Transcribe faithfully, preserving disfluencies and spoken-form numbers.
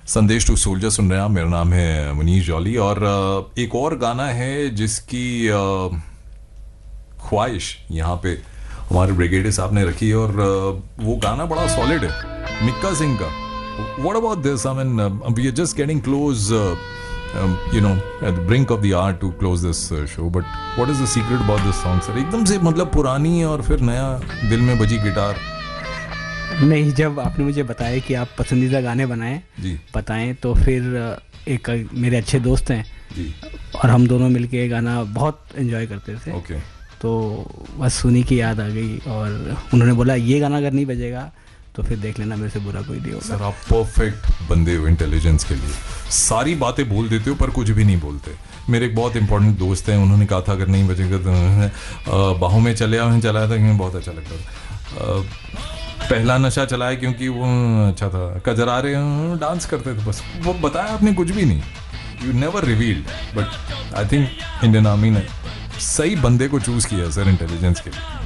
संदेश to soldier सुन रहे हैं आप। मेरा नाम है मनीष जॉली और अ, एक और गाना है जिसकी अ, ख्वाहिश यहाँ पे हमारे ब्रिगेडियर साहब ने रखी है और अ, वो गाना बड़ा सॉलिड है मिक्का सिंह का। What about this? I mean we are just getting close, you know, at the brink of the are to close this show, but what is the secret about this song sir? एकदम से मतलब पुरानी और फिर नया दिल में बजी गिटार। नहीं, जब आपने मुझे बताया कि आप पसंदीदा गाने बनाएं जी बताएं तो फिर एक मेरे अच्छे दोस्त हैं जी और हम दोनों मिलके ये गाना बहुत एंजॉय करते थे। ओके। तो बस सुनी की याद आ गई और उन्होंने बोला ये गाना अगर नहीं बजेगा तो फिर देख लेना, मेरे से बुरा कोई नहीं होगा। सर आप परफेक्ट बंदे हो इंटेलिजेंस के लिए, सारी बातें बोल देते हो पर कुछ भी नहीं बोलते। मेरे एक बहुत इंपॉर्टेंट दोस्त हैं, उन्होंने कहा था अगर नहीं बजेगा तो बाहों में चले आओ, चलाया था क्योंकि बहुत अच्छा लगता था। पहला नशा चलाया क्योंकि वो अच्छा था, कजरा रहे डांस करते थे, बस वो बताया आपने कुछ भी नहीं। You never revealed, but I think Indian army ने सही बंदे को चूज किया सर इंटेलिजेंस के लिए।